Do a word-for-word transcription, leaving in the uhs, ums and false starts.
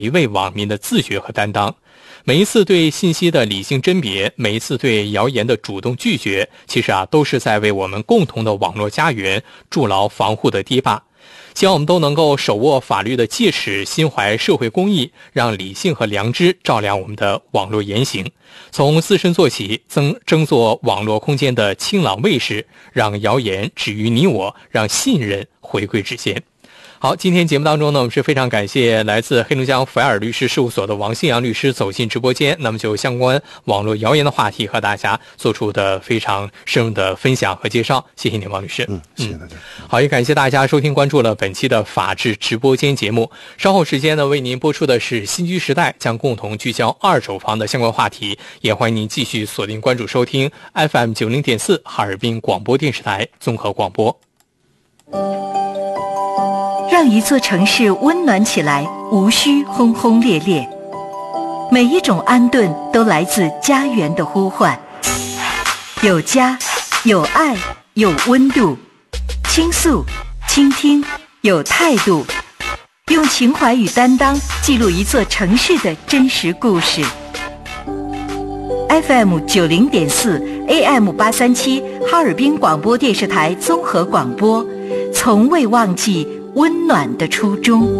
一位网民的自觉和担当。每一次对信息的理性甄别，每一次对谣言的主动拒绝，其实啊，都是在为我们共同的网络家园筑牢防护的堤坝。希望我们都能够手握法律的戒尺，心怀社会公益，让理性和良知照亮我们的网络言行，从自身做起，增争做网络空间的清朗卫士，让谣言止于你我，让信任回归直线。好，今天节目当中呢，我们是非常感谢来自黑龙江福尔律师事务所的王信阳律师走进直播间，那么就相关网络谣言的话题和大家做出的非常深入的分享和介绍，谢谢您王律师。 嗯，谢谢大家。 嗯、好，也感谢大家收听关注了本期的法治直播间节目，稍后时间呢为您播出的是新居时代，将共同聚焦二手房的相关话题，也欢迎您继续锁定关注收听 F M 九十点四 哈尔滨广播电视台综合广播。 让一座城市温暖起来，无需轰轰烈烈。每一种安顿都来自家园的呼唤。有家，有爱，有温度。倾诉，倾听，有态度。用情怀与担当记录一座城市的真实故事。F M 九十点四 A M 八三七 哈尔滨广播电视台综合广播，从未忘记温暖的初衷。